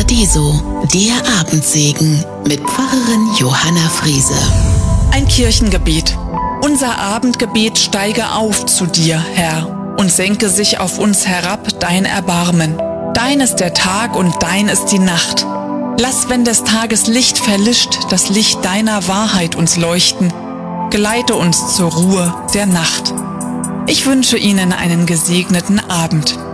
Paradiso, der Abendsegen mit Pfarrerin Johanna Friese. Ein Kirchengebet. Unser Abendgebet steige auf zu dir, Herr, und senke sich auf uns herab dein Erbarmen. Dein ist der Tag und dein ist die Nacht. Lass, wenn des Tages Licht verlischt, das Licht deiner Wahrheit uns leuchten. Geleite uns zur Ruhe der Nacht. Ich wünsche Ihnen einen gesegneten Abend.